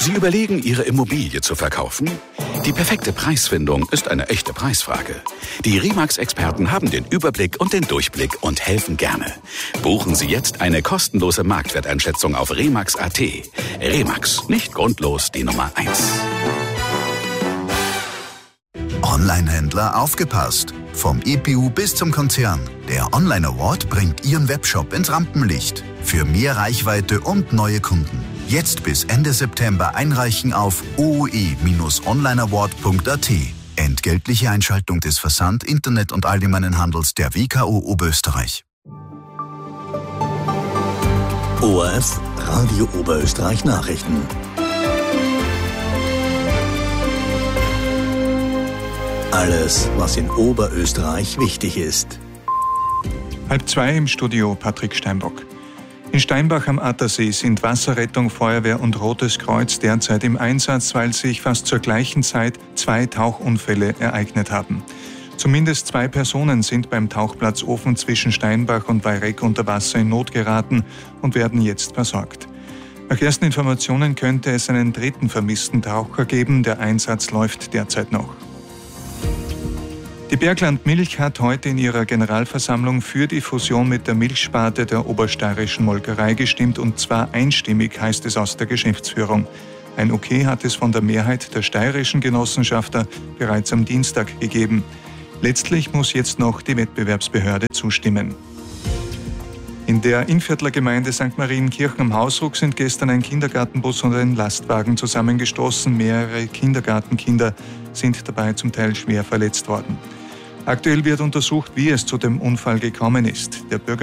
Sie überlegen, Ihre Immobilie zu verkaufen? Die perfekte Preisfindung ist eine echte Preisfrage. Die Remax-Experten haben den Überblick und den Durchblick und helfen gerne. Buchen Sie jetzt eine kostenlose Marktwerteinschätzung auf remax.at. Remax, nicht grundlos die Nummer 1. Online-Händler, aufgepasst! Vom EPU bis zum Konzern. Der Online Award bringt Ihren Webshop ins Rampenlicht. Für mehr Reichweite und neue Kunden. Jetzt bis Ende September einreichen auf ooe-onlineaward.at. Entgeltliche Einschaltung des Versand-, Internet- und Allgemeinen Handels der WKO Oberösterreich. ORF Radio Oberösterreich Nachrichten. Alles, was in Oberösterreich wichtig ist. 1:30 im Studio Patrick Steinbock. In Steinbach am Attersee sind Wasserrettung, Feuerwehr und Rotes Kreuz derzeit im Einsatz, weil sich fast zur gleichen Zeit 2 Tauchunfälle ereignet haben. Zumindest 2 Personen sind beim Tauchplatz Ofen zwischen Steinbach und Weyreck unter Wasser in Not geraten und werden jetzt versorgt. Nach ersten Informationen könnte es einen 3. vermissten Taucher geben. Der Einsatz läuft derzeit noch. Die Bergland Milch hat heute in ihrer Generalversammlung für die Fusion mit der Milchsparte der Obersteirischen Molkerei gestimmt, und zwar einstimmig, heißt es aus der Geschäftsführung. Ein Okay hat es von der Mehrheit der steirischen Genossenschafter bereits am Dienstag gegeben. Letztlich muss jetzt noch die Wettbewerbsbehörde zustimmen. In der Innviertler Gemeinde St. Marienkirchen am Hausruck sind gestern ein Kindergartenbus und ein Lastwagen zusammengestoßen. Mehrere Kindergartenkinder sind dabei zum Teil schwer verletzt worden. Aktuell wird untersucht, wie es zu dem Unfall gekommen ist. Der